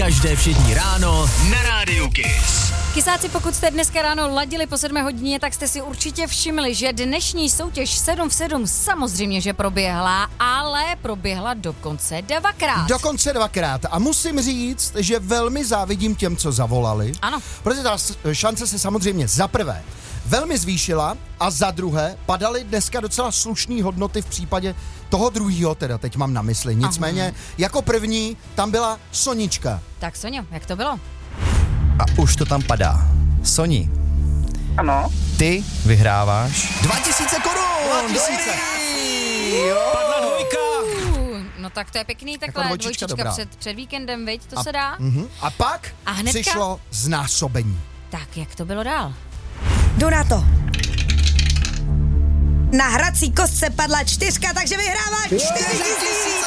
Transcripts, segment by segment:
Každé všední ráno na Rádiu Kiss. Kysáci, pokud jste dneska ráno ladili po 7 hodině, tak jste si určitě všimli, že dnešní soutěž 7 v 7 samozřejmě, že proběhla, ale proběhla dokonce dvakrát. A musím říct, že velmi závidím těm, co zavolali. Ano. Protože ta šance se samozřejmě za prvé velmi zvýšila a za druhé padaly dneska docela slušné hodnoty v případě toho druhýho, teda teď mám na mysli. Nicméně jako první tam byla Sonička. Tak Sonio, jak to bylo? A už to tam padá. Soni. Ano. Ty vyhráváš 2000 korun! 2000. Padla dvojka. No tak to je pěkný, Jako takhle dvojčička dobrá. před víkendem, viď, to se dá. A pak A hnedka? přišlo znásobení. Tak, jak to bylo dál? Jdu na to. Na hrací kostce padla 4, takže vyhráváš 4000.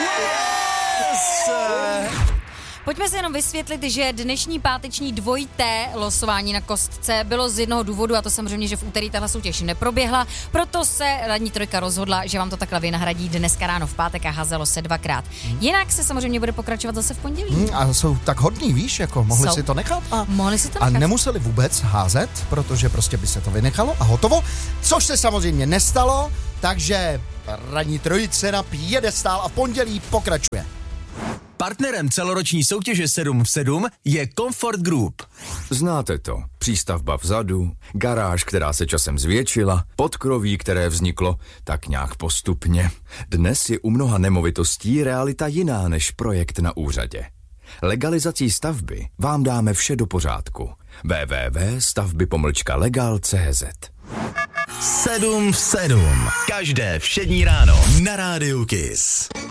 Pojďme si jenom vysvětlit, že dnešní páteční dvojité losování na kostce bylo z jednoho důvodu, a to samozřejmě, že v úterý tahle soutěž neproběhla, proto se radní trojka rozhodla, že vám to takhle vynahradí dneska ráno v pátek a házelo se 2krát. Jinak se samozřejmě bude pokračovat zase v pondělí. A jsou tak hodný, víš, jako mohli Jsou. si to nechat Mohli si to a nechat. nemuseli vůbec házet, protože prostě by se to vynechalo a hotovo, což se samozřejmě nestalo, takže ranní trojice na piedestál a pondělí pokračuje. Partnerem celoroční soutěže 7 v 7 je Comfort Group. Znáte to. Přístavba vzadu, garáž, která se časem zvětšila, podkroví, které vzniklo tak nějak postupně. Dnes je u mnoha nemovitostí realita jiná než projekt na úřadě. Legalizací stavby vám dáme vše do pořádku. www.stavby-legal.cz 7 v 7. Každé všední ráno na Rádiu Kiss.